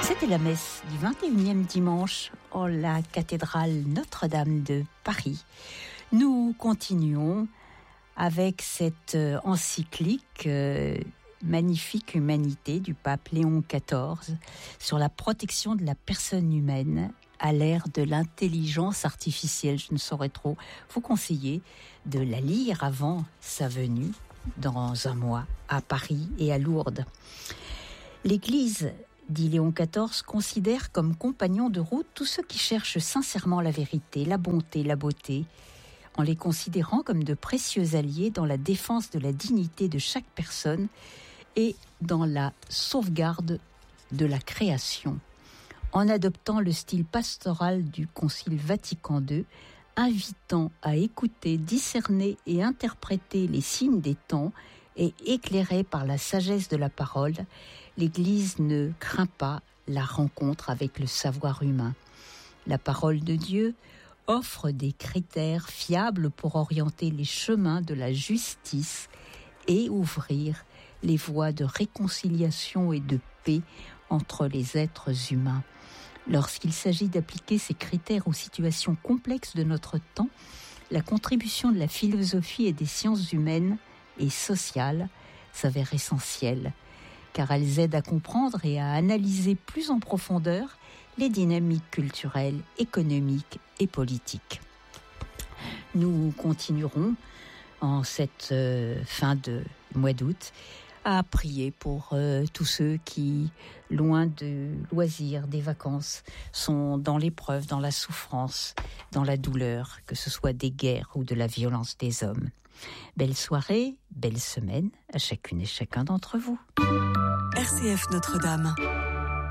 C'était la messe du 21e dimanche en la cathédrale Notre-Dame de Paris. Nous continuons avec cette encyclique Magnifique Humanité du pape Léon XIV sur la protection de la personne humaine à l'ère de l'intelligence artificielle. Je ne saurais trop vous conseiller de la lire avant sa venue dans un mois à Paris et à Lourdes. L'Église, dit Léon XIV, considère comme compagnons de route tous ceux qui cherchent sincèrement la vérité, la bonté, la beauté, en les considérant comme de précieux alliés dans la défense de la dignité de chaque personne et dans la sauvegarde de la création. En adoptant le style pastoral du Concile Vatican II, invitant à écouter, discerner et interpréter les signes des temps et éclairé par la sagesse de la parole, l'Église ne craint pas la rencontre avec le savoir humain. La parole de Dieu offre des critères fiables pour orienter les chemins de la justice et ouvrir les voies de réconciliation et de paix entre les êtres humains. Lorsqu'il s'agit d'appliquer ces critères aux situations complexes de notre temps, la contribution de la philosophie et des sciences humaines et sociales s'avère essentielle, car elles aident à comprendre et à analyser plus en profondeur les dynamiques culturelles, économiques et politiques. Nous continuerons en cette fin de mois d'août à prier pour tous ceux qui, loin de loisirs, des vacances, sont dans l'épreuve, dans la souffrance, dans la douleur, que ce soit des guerres ou de la violence des hommes. Belle soirée, belle semaine à chacune et chacun d'entre vous. RCF Notre-Dame.